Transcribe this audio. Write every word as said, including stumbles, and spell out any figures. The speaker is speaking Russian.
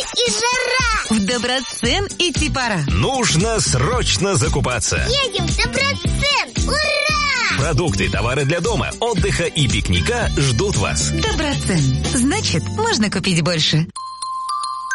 и жара. В Доброцен идти пора. Нужно срочно закупаться. Едем в Доброцен. Ура! Продукты, товары для дома, отдыха и пикника ждут вас. Доброцен. Значит, можно купить больше.